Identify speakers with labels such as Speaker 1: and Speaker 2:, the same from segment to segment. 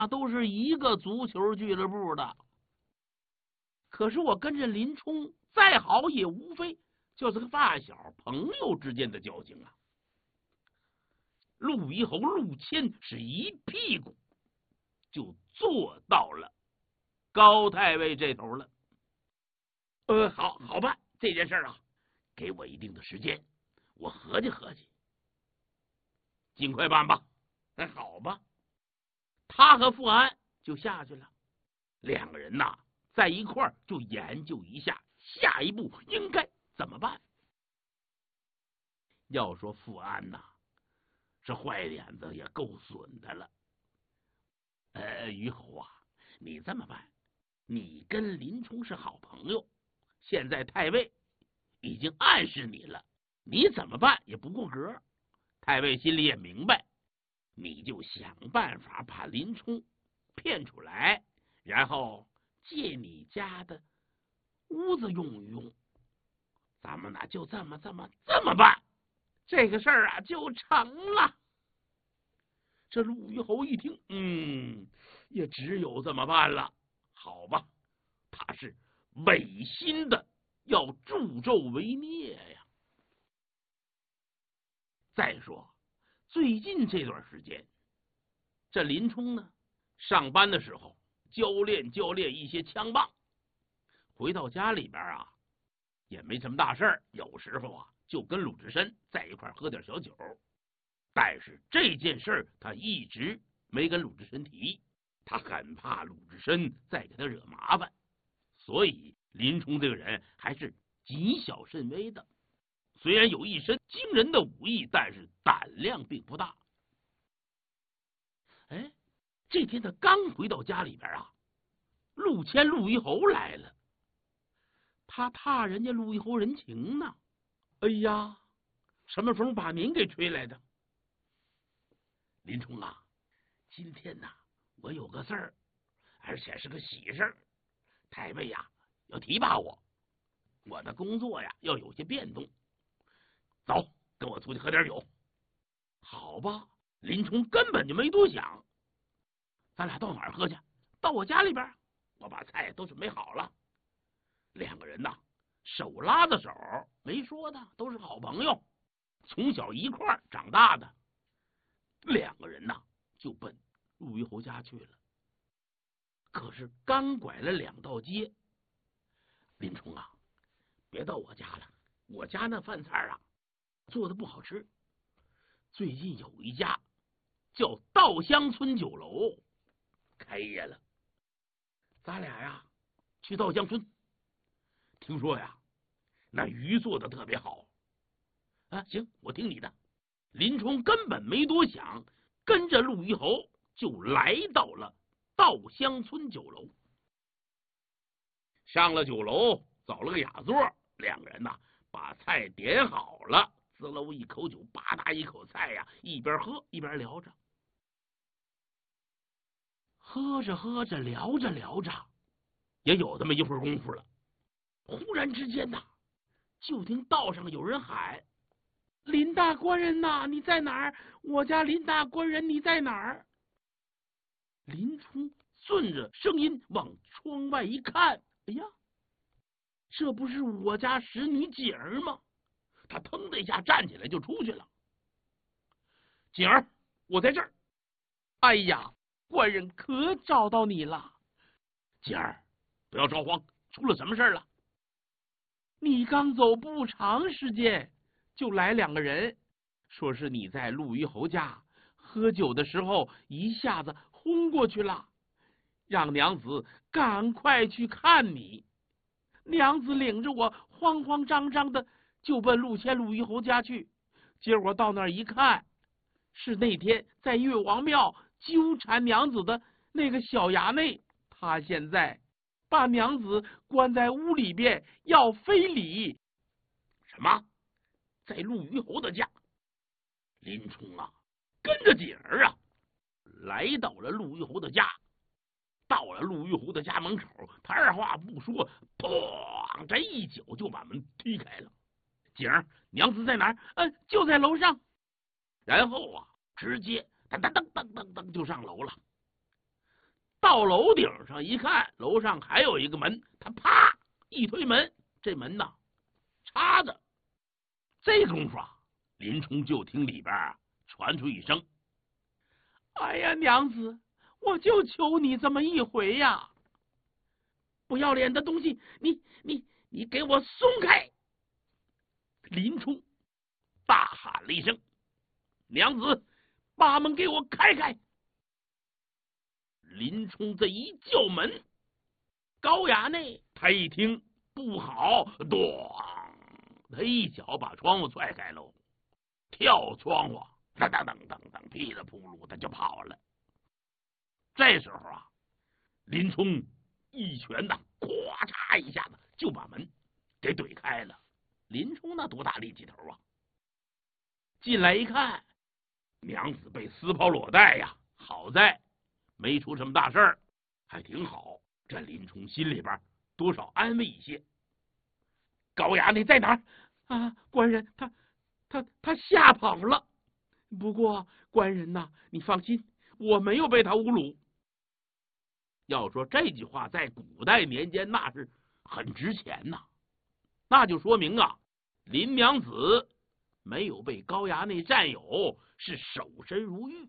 Speaker 1: 都是一个足球俱乐部的。可是我跟着林冲再好，也无非就是个发小朋友之间的交情啊。陆虞侯陆谦是一屁股就坐到了高太尉这头了。好办，这件事啊，给我一定的时间，我合计合计，尽快办吧。好吧，他和富安就下去了，两个人呐，在一块儿就研究一下下一步应该怎么办。要说富安呐，这坏脸子也够损的了。虞侯啊，你这么办，你跟林冲是好朋友，现在太尉已经暗示你了，你怎么办也不过格。太尉心里也明白，你就想办法把林冲骗出来，然后借你家的屋子用一用。咱们呢就这么办，这个事儿啊就成了。这陆虞侯一听，也只有这么办了。好吧，他是违心的要助纣为虐呀。再说最近这段时间，这林冲呢上班的时候教练一些枪棒，回到家里边啊也没什么大事儿，有时候啊就跟鲁智深在一块喝点小酒。但是这件事他一直没跟鲁智深提，他很怕鲁智深再给他惹麻烦，所以林冲这个人还是谨小慎微的。虽然有一身惊人的武艺，但是胆量并不大。这天他刚回到家里边啊，陆谦陆虞侯来了，他怕人家陆虞侯人情呢。哎呀，什么风把您给吹来的？林冲啊，今天呐，我有个事儿，而且是个喜事儿。太尉呀要提拔我的工作呀要有些变动。走，跟我出去喝点酒。好吧，林冲根本就没多想，咱俩到哪儿喝去？到我家里边，我把菜都准备好了。两个人呐，手拉着手，没说的，都是好朋友，从小一块儿长大的。两个人呐，就奔陆虞侯家去了。可是刚拐了两道街，林冲啊，别到我家了，我家那饭菜啊做的不好吃。最近有一家叫稻香村酒楼开业了，咱俩呀去稻香村，听说呀那鱼做的特别好啊。行，我听你的。林冲根本没多想，跟着陆虞侯就来到了稻香村酒楼。上了酒楼，找了个雅座，两个人呐把菜点好了，滋溜一口酒，吧嗒一口菜呀，一边喝一边聊着。喝着喝着，聊着聊着，也有这么一会儿功夫了。忽然之间呐，就听道上有人喊：“林大官人呐，你在哪儿？我家林大官人你在哪儿？”林冲顺着声音往窗外一看，哎呀，这不是我家使女锦儿吗？他腾的一下站起来就出去了。锦儿，我在这儿。哎呀，官人可找到你了。锦儿，不要着慌，出了什么事了？你刚走不长时间，就来两个人，说是你在陆虞侯家喝酒的时候一下子昏过去了，让娘子赶快去看你。娘子领着我慌慌张张的就奔陆谦陆虞侯家去，结果到那儿一看，是那天在岳王庙纠缠娘子的那个小衙内，他现在把娘子关在屋里边要非礼。什么？在陆虞侯的家？林冲啊，跟着锦儿啊，来到了陆虞侯的家。到了陆虞侯的家门口，他二话不说，砰！这一脚就把门踢开了。锦儿，娘子在哪儿？就在楼上。然后啊，直接噔噔噔噔噔噔就上楼了。 到楼顶上一看，楼上还有一个门，他啪一推门，这门呐插着。这功夫啊，林冲就听里边传出一声：“哎呀，娘子，我就求你这么一回呀！不要脸的东西，你给我松开！”林冲大喊了一声：“娘子，把门给我开开！”林冲这一叫门，高衙内他一听不好，咚，他一脚把窗户踹开喽，跳窗户，噔噔噔噔噔，噼里扑噜他就跑了。这时候啊，林冲一拳呐，咵嚓一下子就把门给怼开了。林冲那多大力气头啊！进来一看，娘子被撕袍裸带呀，好在没出什么大事儿，还挺好。这林冲心里边多少安慰一些。高衙内在哪儿啊？官人他吓跑了。不过官人呐，你放心，我没有被他侮辱。要说这句话在古代年间那是很值钱呐，那就说明啊，林娘子没有被高衙内占有，是守身如玉。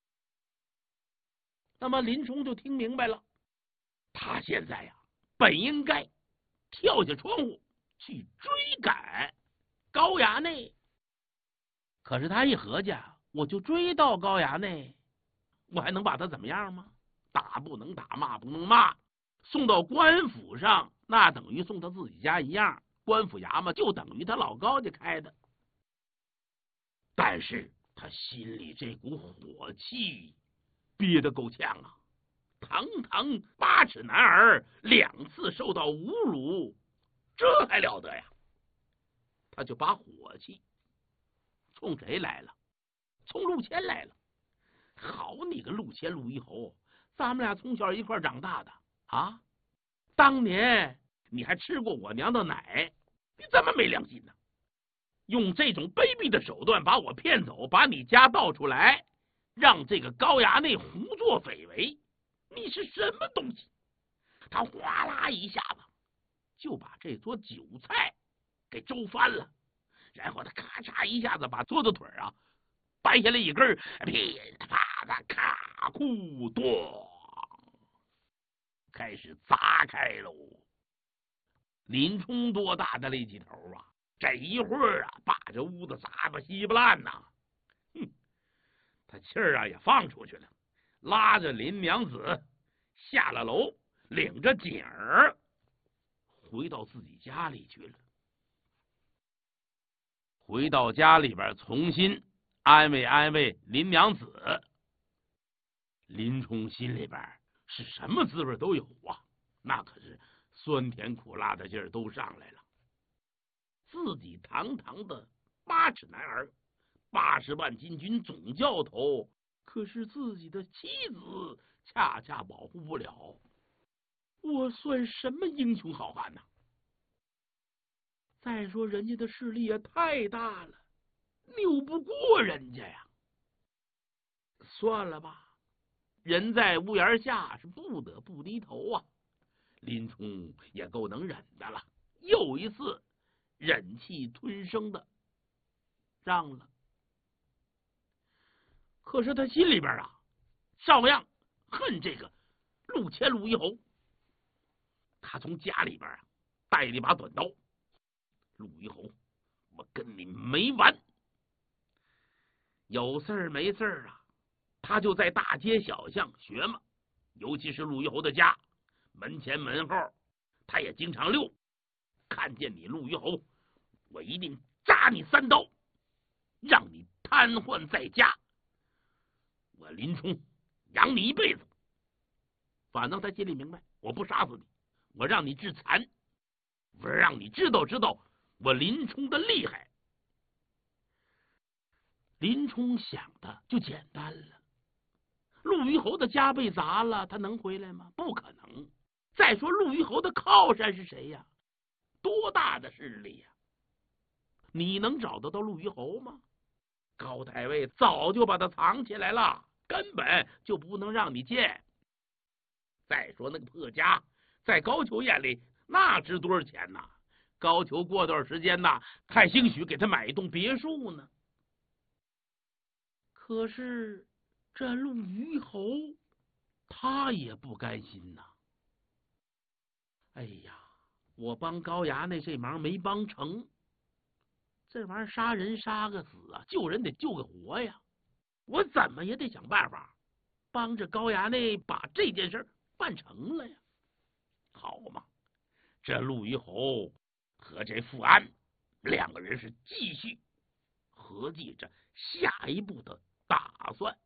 Speaker 1: 那么林冲就听明白了，他现在呀，本应该跳下窗户去追赶高衙内。可是他一合计，我就追到高衙内，我还能把他怎么样吗？打不能打，骂不能骂，送到官府上，那等于送他自己家一样。官府衙门就等于他老高家开的。但是他心里这股火气憋得够呛啊！堂堂8尺男儿2次受到侮辱，这还了得呀！他就把火气冲谁来了？冲陆谦来了。好你个陆谦陆一侯，咱们俩从小一块长大的啊！当年你还吃过我娘的奶，你怎么没良心呢？用这种卑鄙的手段把我骗走，把你家盗出来，让这个高衙内胡作非为，你是什么东西？他哗啦一下子就把这桌酒菜给周翻了，然后他咔嚓一下子把桌子腿啊掰下来一根，噼里啪啦咔库咚，开始砸开喽。林冲多大的力气头啊！这一会儿啊，把这屋子砸得稀巴烂呐！他气儿啊也放出去了，拉着林娘子下了楼，领着景儿回到自己家里去了。回到家里边，重新安慰安慰林娘子。林冲心里边是什么滋味都有啊，那可是酸甜苦辣的劲儿都上来了。自己堂堂的8尺男儿，80万禁军总教头，可是自己的妻子恰恰保护不了，我算什么英雄好汉呢？再说人家的势力也太大了，拗不过人家呀。算了吧，人在屋檐下是不得不低头啊。林冲也够能忍的了，又一次忍气吞声的让了。可是他心里边啊，照样恨这个陆谦陆一侯。他从家里边啊带了一把短刀，陆一侯，我跟你没完！有事儿没事儿啊，他就在大街小巷学嘛，尤其是陆一侯的家门前门后，他也经常溜。看见你陆一侯，我一定扎你3刀，让你瘫痪在家。我林冲养你一辈子。反正他心里明白，我不杀死你，我让你致残，我让你知道我林冲的厉害。林冲想的就简单了，陆虞侯的家被砸了，他能回来吗？不可能。再说陆虞侯的靠山是谁呀？多大的势力呀？你能找得到陆虞侯吗？高太尉早就把他藏起来了，根本就不能让你见。 再说那个破家，在高俅眼里那值多少钱呐？高俅过段时间呐，还兴许给他买一栋别墅呢。可是这陆虞侯他也不甘心呐。哎呀，我帮高衙内这忙没帮成，这玩意儿杀人杀个死啊，救人得救个活呀！我怎么也得想办法帮着高衙内把这件事办成了呀。好嘛，这陆虞侯和这富安两个人是继续合计着下一步的打算。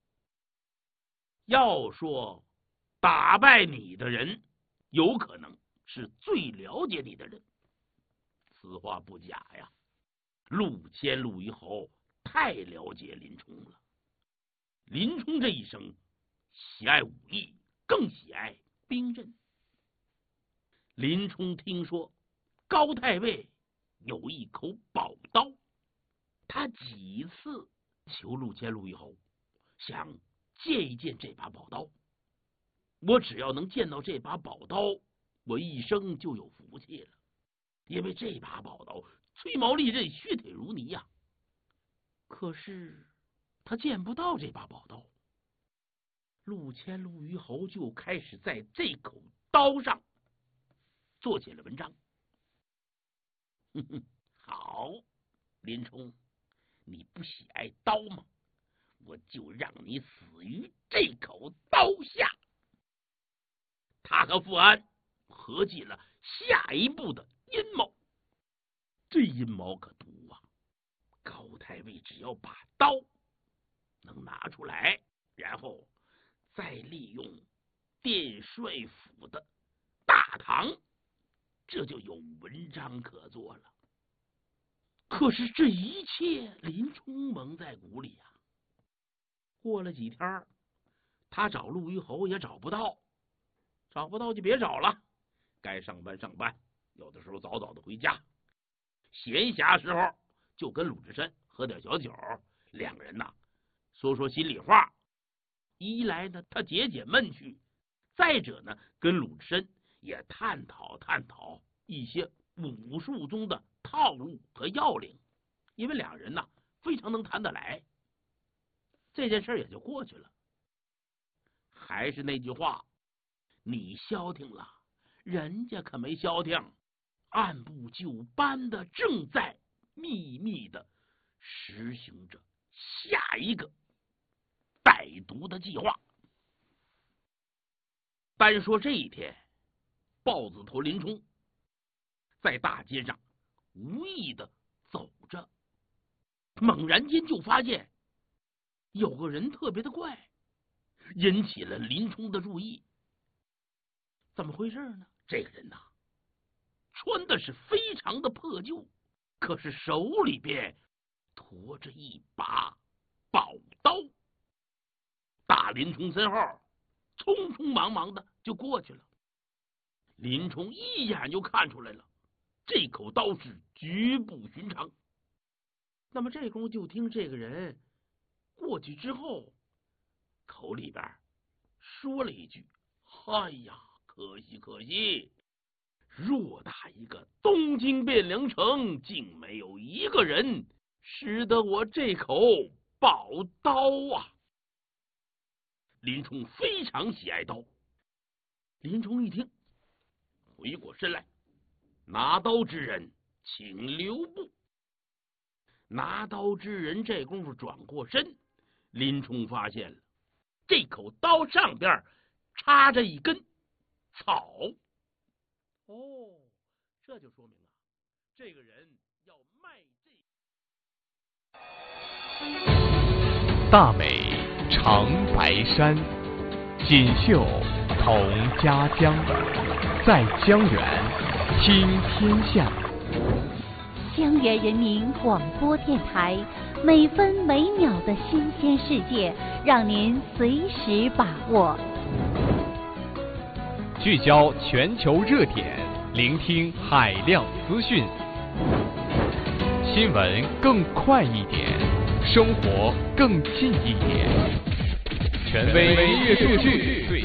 Speaker 1: 要说打败你的人，有可能是最了解你的人。此话不假呀，陆谦陆虞侯太了解林冲了。林冲这一生喜爱武艺，更喜爱兵刃。林冲听说高太尉有一口宝刀，他几次求陆谦陆虞侯想见一见这把宝刀。我只要能见到这把宝刀，我一生就有福气了，因为这把宝刀吹毛利刃，削铁如泥呀。可是他见不到这把宝刀，陆谦陆虞侯就开始在这口刀上做起了文章。好，林冲，你不喜爱刀吗？我就让你死于这口刀下。他和富安合计了下一步的阴谋，这阴谋可毒啊！高太尉只要把刀能拿出来，然后再利用殿帅府的大堂，这就有文章可做了。可是这一切林冲蒙在鼓里啊。过了几天，他找陆虞侯也找不到，找不到就别找了，该上班上班，有的时候早早的回家，闲暇时候就跟鲁智深喝点小酒，两个人呐说说心里话。一来呢他解解闷趣，再者呢跟鲁智深也探讨一些武术中的套路和要领，因为两人呐非常能谈得来，这件事也就过去了。还是那句话，你消停了，人家可没消停，按部就班的正在秘密的实行着下一个歹毒的计划。单说这一天，豹子头林冲在大街上无意的走着，猛然间就发现有个人特别的怪，引起了林冲的注意。怎么回事呢？这个人呐，穿的是非常的破旧，可是手里边驮着一把宝刀，打林冲身后，匆匆忙忙的就过去了。林冲一眼就看出来了，这口刀是绝不寻常。那么这功夫就听这个人过去之后，口里边说了一句：哎呀，可惜，偌大一个东京汴梁城，竟没有一个人识得我这口宝刀啊！林冲非常喜爱刀，林冲一听，回过身来，拿刀之人请留步。拿刀之人这功夫转过身，林冲发现了这口刀上边插着一根草。哦，这就说明了这个人要卖这。
Speaker 2: 大美长白山，锦绣同家乡，在江源听天下。
Speaker 3: 江源人民广播电台，每分每秒的新鲜世界，让您随时把握。
Speaker 2: 聚焦全球热点，聆听海量资讯，新闻更快一点，生活更近一点。权威音乐数据